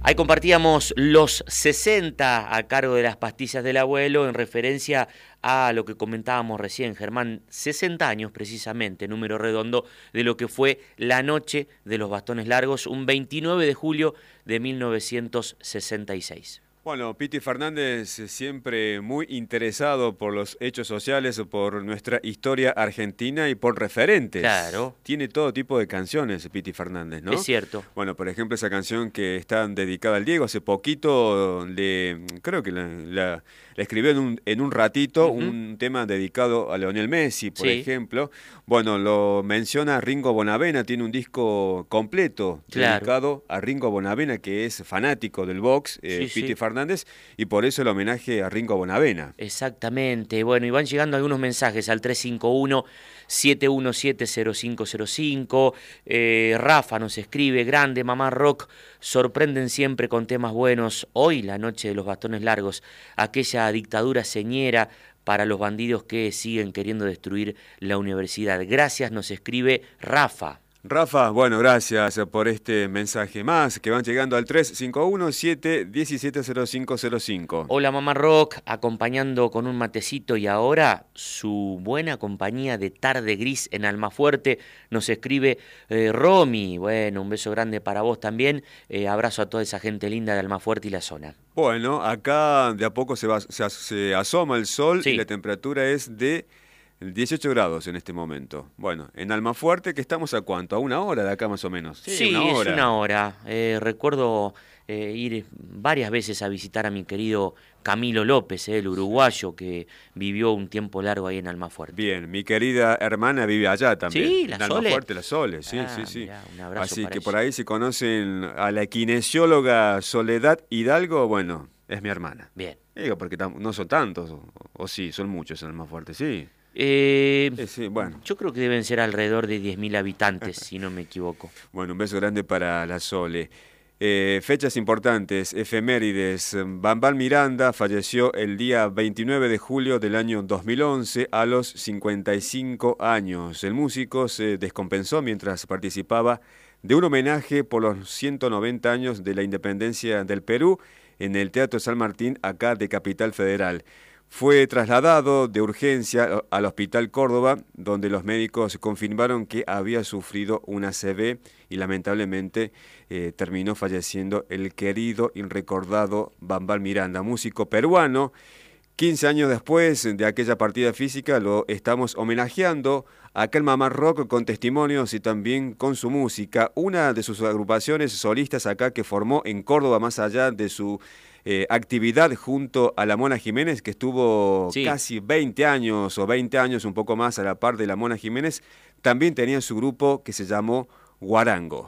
Ahí compartíamos los 60 a cargo de las pastillas del abuelo en referencia a lo que comentábamos recién, Germán, 60 años precisamente, número redondo, de lo que fue la noche de los bastones largos, un 29 de julio de 1966. Bueno, Piti Fernández siempre muy interesado por los hechos sociales, por nuestra historia argentina y por referentes. Claro. Tiene todo tipo de canciones, Piti Fernández, ¿no? Es cierto. Bueno, por ejemplo, esa canción que está dedicada al Diego, hace poquito creo que la escribió en un ratito, un tema dedicado a Lionel Messi, por ejemplo. Bueno, lo menciona Ringo Bonavena, tiene un disco completo dedicado a Ringo Bonavena, que es fanático del box, Piti Fernández, y por eso el homenaje a Ringo Bonavena. Exactamente. Bueno, y van llegando algunos mensajes al 351-717-0505. Rafa nos escribe: grande mamá rock, sorprenden siempre con temas buenos. Hoy la noche de los bastones largos, aquella dictadura señera para los bandidos que siguen queriendo destruir la universidad. Gracias, nos escribe Rafa. Rafa, bueno, gracias por este mensaje más, que van llegando al 351-717-0505. Hola mamá rock, acompañando con un matecito y ahora su buena compañía de tarde gris en Almafuerte, nos escribe Romy. Bueno, un beso grande para vos también, abrazo a toda esa gente linda de Almafuerte y la zona. Bueno, acá de a poco se asoma el sol y la temperatura es de 18 grados en este momento. Bueno, en Almafuerte, que estamos a ¿cuánto? ¿A una hora de acá más o menos? Sí, una hora. Es una hora. Recuerdo ir varias veces a visitar a mi querido Camilo López, el uruguayo que vivió un tiempo largo ahí en Almafuerte. Bien, mi querida hermana vive allá también. Sí, en la Sole. Almafuerte, la Sole, sí. Mirá, un abrazo. Así para que ella. por ahí si conocen a la kinesióloga Soledad Hidalgo, bueno, es mi hermana. Bien. Digo, porque no son tantos, o sí, son muchos en Almafuerte, sí. Sí, bueno. Yo creo que deben ser alrededor de 10.000 habitantes, si no me equivoco. Bueno, un beso grande para la Sole. Fechas importantes, efemérides. Bambal Miranda falleció el día 29 de julio del año 2011 a los 55 años. El músico se descompensó mientras participaba de un homenaje por los 190 años de la independencia del Perú en el Teatro San Martín, acá de Capital Federal. Fue trasladado de urgencia al Hospital Córdoba, donde los médicos confirmaron que había sufrido una ACV y lamentablemente terminó falleciendo el querido y recordado Bambal Miranda, músico peruano. 15 años después de aquella partida física lo estamos homenajeando acá en Mamá Rock con testimonios y también con su música. Una de sus agrupaciones solistas acá que formó en Córdoba, más allá de su actividad junto a la Mona Jiménez, que estuvo casi 20 años o 20 años, un poco más a la par de la Mona Jiménez, también tenía su grupo que se llamó Guarango.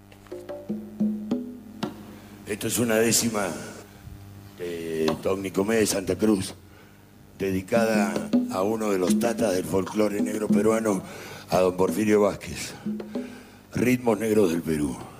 Esto es una décima de Tónicomé de Santa Cruz, dedicada a uno de los tatas del folclore negro peruano, a don Porfirio Vázquez. Ritmos negros del Perú.